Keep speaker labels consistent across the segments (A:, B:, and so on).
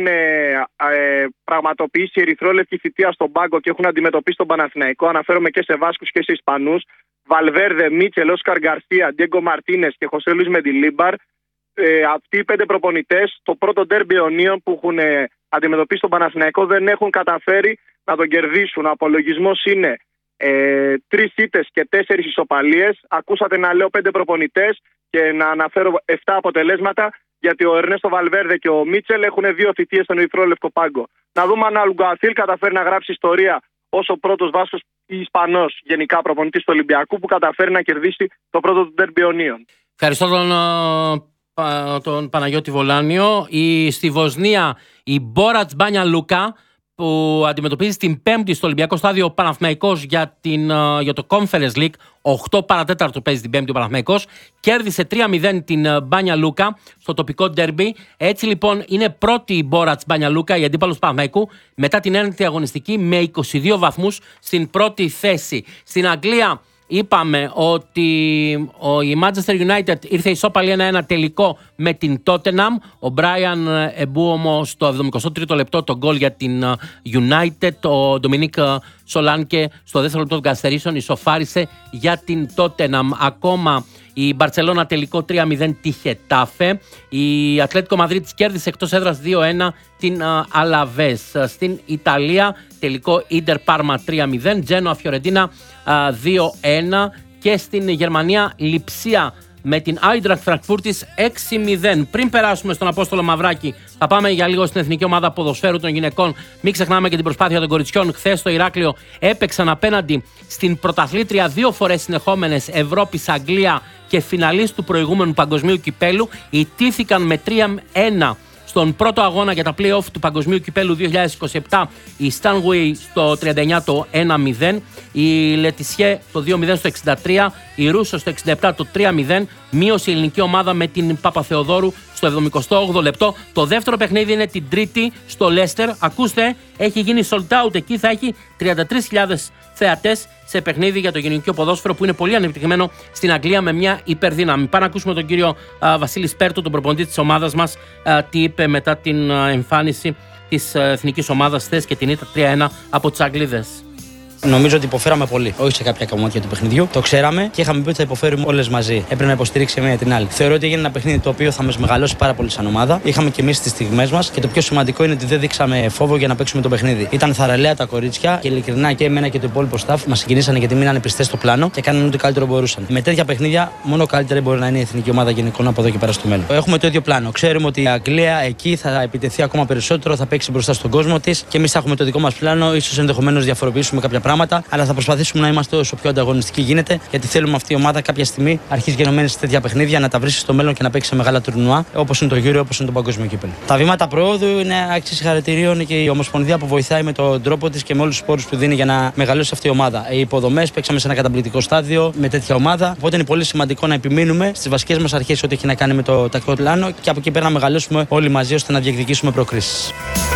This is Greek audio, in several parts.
A: έχουν πραγματοποιήσει η ερυθρόλευκη θητεία στον πάγκο και έχουν αντιμετωπίσει τον Παναθηναϊκό. Αναφέρομαι και σε Βάσκους και σε Ισπανούς. Βαλβέρδε, Μίτσελ, Όσκαρ Γκαρσία, Ντιέγκο Μαρτίνες και Χωσέ Λουίς Μεντιλίμπαρ. Αυτοί οι 5 προπονητές, το πρώτο ντέρμπι αιωνίων που έχουν αντιμετωπίσει τον Παναθηναϊκό, δεν έχουν καταφέρει να τον κερδίσουν. Ο απολογισμός είναι 3 ήττες και 4 ισοπαλίες. Ακούσατε να λέω 5 προπονητές και να αναφέρω 7 αποτελέσματα, γιατί ο Ερνέστο Βαλβέρδε και ο Μίτσελ έχουν 2 θητείες στον ερυθρόλευκο πάγκο. Να δούμε αν ο Αλουγκουαθίλ καταφέρει να γράψει ιστορία ως ο πρώτος Βάσκος ή Ισπανός γενικά προπονητής του Ολυμπιακού που καταφέρει να κερδίσει το πρώτο του ντέρμπι αιωνίων.
B: Ευχαριστώ τον Παναγιώτη Βολάνιο. Στη Βοσνία η Μπόρατς Μπάνια Λούκα, που αντιμετωπίζει την 5η στο Ολυμπιακό Στάδιο ο Παναθηναϊκός για το Conference League. 8 παρατέταρτο παίζει την 5η ο Παναθηναϊκός. Κέρδισε 3-0 την Μπάνια Λούκα στο τοπικό ντέρμπι. Έτσι λοιπόν είναι πρώτη η Μπόρατς Μπάνια Λούκα, η αντίπαλος του Παναθηναϊκού, μετά την ένατη αγωνιστική με 22 βαθμούς στην πρώτη θέση. Στην Αγγλία είπαμε ότι η Manchester United ήρθε ισόπαλη 1-1 τελικό με την Tottenham. Ο Μπράιαν Εμπούομο στο 73ο λεπτό το γκολ για την United. Ο Ντομινίκ Σολάνκε στο δεύτερο λεπτό των καθυστερήσεων ισοφάρισε για την Tottenham. Ακόμα η Μπαρτσελώνα τελικό 3-0 τη Χετάφε. Η Ατλέτικο Μαδρίτης κέρδισε εκτός έδρας 2-1 την Αλαβές. Στην Ιταλία τελικό Ίντερ Πάρμα 3-0, Τζένοα Φιωρεντίνα 2-1 και στην Γερμανία Λιψία με την Άιντραχτ Φραγκφούρτης 6-0. Πριν περάσουμε στον Απόστολο Μαυράκη, θα πάμε για λίγο στην εθνική ομάδα ποδοσφαίρου των γυναικών. Μην ξεχνάμε και την προσπάθεια των κοριτσιών. Χθες στο Ηράκλειο έπαιξαν απέναντι στην πρωταθλήτρια 2 φορές συνεχόμενες Ευρώπης, Αγγλία και φιναλίστ του προηγούμενου παγκοσμίου κυπέλου. Ιτήθηκαν με 3-1 στον πρώτο αγώνα για τα play-off του Παγκοσμίου Κυπέλου 2027, η Stanway στο 39 το 1-0, η Λετισιέ το 2-0 στο 63, η Ρούσο στο 67 το 3-0, μείωσε η ελληνική ομάδα με την Παπαθεοδόρου στο 78ο λεπτό. Το δεύτερο παιχνίδι είναι την Τρίτη στο Λέστερ. Ακούστε, έχει γίνει sold out εκεί, θα έχει 33.000 θεατές σε παιχνίδι για το γυναικείο ποδόσφαιρο που είναι πολύ ανεπτυγμένο στην Αγγλία με μια υπερδύναμη. Πάμε να ακούσουμε τον κύριο Βασίλη Σπέρτο, τον προπονητή της ομάδας μας, τι είπε μετά την εμφάνιση της εθνικής ομάδας χθες και την ήττα 3-1 από τις Αγγλίδες.
C: Νομίζω ότι υποφέραμε πολύ. Όχι σε κάποια κομμάτια του παιχνιδιού. Το ξέραμε και είχαμε πει ότι θα υποφέρουμε όλες μαζί. Έπρεπε να υποστηρίξει μία την άλλη. Θεωρώ ότι έγινε ένα παιχνίδι το οποίο θα μας μεγαλώσει πάρα πολύ σαν ομάδα. Είχαμε και εμείς τις στιγμές μας και το πιο σημαντικό είναι ότι δεν δείξαμε φόβο για να παίξουμε το παιχνίδι. Ήταν θαραλέα τα κορίτσια και ειλικρινά και εμένα και το υπόλοιπο staff μας συγκινήσανε γιατί μείνανε πιστές στο πλάνο και κάνανε ό,τι καλύτερο μπορούσαν. Με τέτοια παιχνίδια, μόνο καλύτερη μπορεί να είναι η εθνική ομάδα γενικών από εδώ και πέρα στο μέλλον. Έχουμε το ίδιο πλάνο. Ξέρουμε ότι η Αγγλία εκεί θα επιτεθεί ακόμα περισσότερο, θα παίξει μπροστά στον κόσμο της και εμείς θα έχουμε το δικό μας πλάνο. Ίσως ενδεχομένως διαφοροποιήσουμε κάποια πράγματα, αλλά θα προσπαθήσουμε να είμαστε όσο πιο ανταγωνιστικοί γίνεται, γιατί θέλουμε αυτή η ομάδα κάποια στιγμή αρχίζει γενομένη σε τέτοια παιχνίδια να τα βρει στο μέλλον και να παίξει σε μεγάλα τουρνουά, όπως είναι το Euro, όπως είναι το Παγκόσμιο Κύπελλο. Τα βήματα προόδου είναι άξιοι συγχαρητηρίων και η Ομοσπονδία που βοηθάει με τον τρόπο της και με όλους τους πόρους που δίνει για να μεγαλώσει αυτή η ομάδα. Οι υποδομές, παίξαμε σε ένα καταπληκτικό στάδιο με τέτοια ομάδα. Οπότε είναι πολύ σημαντικό να επιμείνουμε στις βασικές μας αρχές ό,τι έχει να κάνει με το τακτικό πλάνο και από εκεί πέρα να μεγαλώσουμε όλοι μαζί ώστε να διεκδικήσουμε προκρίσεις.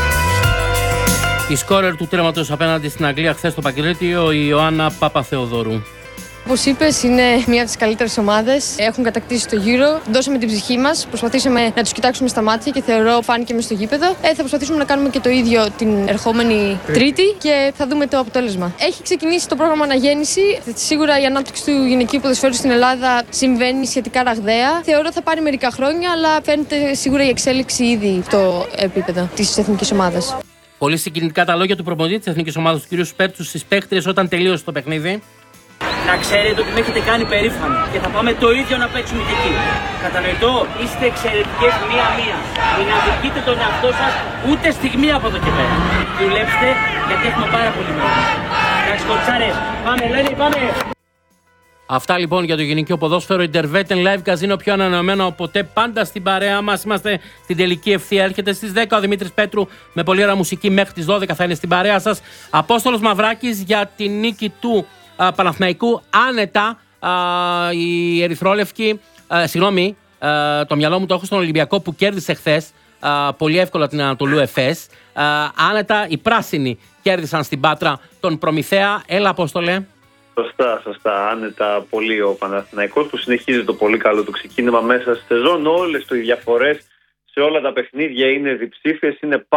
B: Η σκόρερ του τέρματος απέναντι στην Αγγλία χθες στο Παγκρίτιο, η Ιωάννα Παπαθεοδόρου.
D: Όπως είπες, είναι μία από τις καλύτερες ομάδες. Έχουν κατακτήσει το Euro. Δώσαμε την ψυχή μας. Προσπαθήσαμε να τους κοιτάξουμε στα μάτια και θεωρώ φάνηκε μες στο γήπεδο. Θα προσπαθήσουμε να κάνουμε και το ίδιο την ερχόμενη Τρίτη και θα δούμε το αποτέλεσμα. Έχει ξεκινήσει το πρόγραμμα αναγέννηση. Σίγουρα η ανάπτυξη του γυναικείου ποδοσφαίρου στην Ελλάδα συμβαίνει σχετικά ραγδαία. Θεωρώ θα πάρει μερικά χρόνια, αλλά φαίνεται σίγουρα η εξέλιξη ήδη στο επίπεδο της εθνικής ομάδας.
B: Πολύ συγκινητικά τα λόγια του προπονητή της εθνικής ομάδας του κ. Σπέρτου στις παίκτριες όταν τελείωσε το παιχνίδι.
E: Να ξέρετε ότι με έχετε κάνει περήφανοι και θα πάμε το ίδιο να παίξουμε και εκεί. Κατανοητό, είστε εξαιρετικές μία-μία. Μην αδικείτε τον εαυτό σας ούτε στιγμή από εδώ και πέρα. Δουλέψτε γιατί έχουμε πάρα πολύ μέλλον. Εντάξει, κοριτσάρες, πάμε, Ελένη, πάμε!
B: Αυτά λοιπόν για το γυναικείο ποδόσφαιρο. Intervetten Live Casino, πιο ανανεωμένο από ποτέ, πάντα στην παρέα μας. Είμαστε στην τελική ευθεία. Έρχεται στις 10 ο Δημήτρης Πέτρου με πολύ ωραία μουσική. Μέχρι τις 12 θα είναι στην παρέα σας. Απόστολος Μαυράκης για τη νίκη του Παναθηναϊκού. Άνετα η ερυθρόλευκη. Το μυαλό μου το έχω στον Ολυμπιακό που κέρδισε χθες πολύ εύκολα την Ανατολού Εφές. Άνετα οι πράσινοι κέρδισαν στην Πάτρα τον Προμηθέα. Έλα, Απόστολε.
F: Σωστά. Άνετα πολύ ο Παναθηναϊκός που συνεχίζει το πολύ καλό του ξεκίνημα μέσα στη σεζόν. Όλες οι διαφορές σε όλα τα παιχνίδια είναι διψήφιες, είναι